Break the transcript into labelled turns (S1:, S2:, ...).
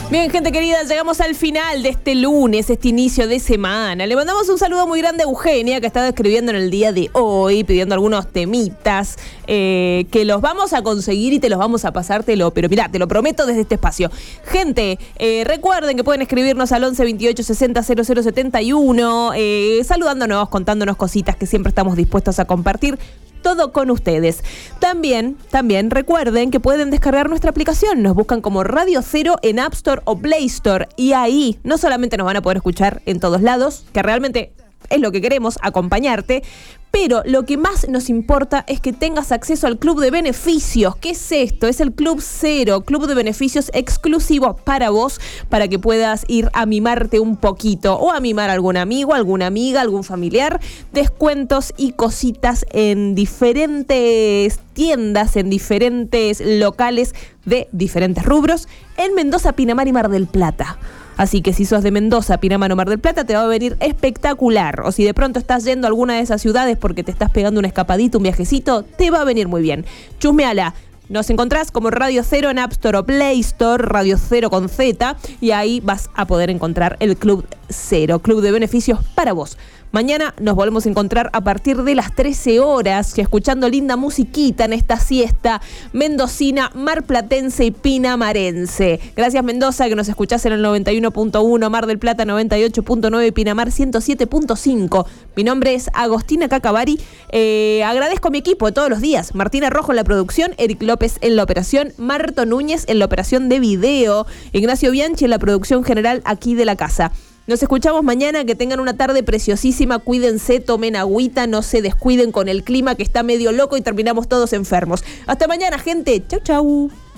S1: Bien, gente querida, llegamos al final de este lunes, este inicio de semana. Le mandamos un saludo muy grande a Eugenia, que ha estado escribiendo en el día de hoy, pidiendo algunos temitas, que los vamos a conseguir y te los vamos a pasar, pero mirá, te lo prometo desde este espacio. Gente, recuerden que pueden escribirnos al 11 28 60 00 71, saludándonos, contándonos cositas que siempre estamos dispuestos a compartir. Todo con ustedes. También recuerden que pueden descargar nuestra aplicación. Nos buscan como Radio Cero en App Store o Play Store. Y ahí no solamente nos van a poder escuchar en todos lados, que realmente es lo que queremos, acompañarte, pero lo que más nos importa es que tengas acceso al Club de Beneficios. ¿Qué es esto? Es el Club Cero, Club de Beneficios exclusivo para vos, para que puedas ir a mimarte un poquito o a mimar a algún amigo, alguna amiga, algún familiar. Descuentos y cositas en diferentes tiendas, en diferentes locales de diferentes rubros en Mendoza, Pinamar y Mar del Plata. Así que si sos de Mendoza, Pinamar o Mar del Plata, te va a venir espectacular. O si de pronto estás yendo a alguna de esas ciudades porque te estás pegando una escapadita, un viajecito, te va a venir muy bien. Chusmeala. Nos encontrás como Radio Cero en App Store o Play Store, Radio Cero con Z, y ahí vas a poder encontrar el Club Cero, Club de Beneficios para vos. Mañana nos volvemos a encontrar a partir de las 13 horas, escuchando linda musiquita en esta siesta mendocina, marplatense y pinamarense. Gracias, Mendoza, que nos escuchás en el 91.1, Mar del Plata 98.9, Pinamar 107.5. Mi nombre es Agostina Cacavari. Agradezco a mi equipo de todos los días. Martina Rojo en la producción, Eric López en la operación, Marto Núñez en la operación de video, Ignacio Bianchi en la producción general aquí de la casa. Nos escuchamos mañana, que tengan una tarde preciosísima, cuídense, tomen agüita, no se descuiden con el clima que está medio loco y terminamos todos enfermos. Hasta mañana, gente. Chau, chau.